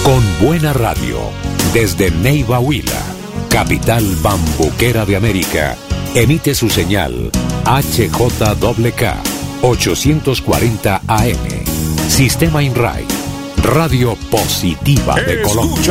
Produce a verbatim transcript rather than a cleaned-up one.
Con buena radio, desde Neiva Huila, capital bambuquera de América, emite su señal H J K K ochocientos cuarenta A M. Sistema INRAI, radio positiva de Colombia.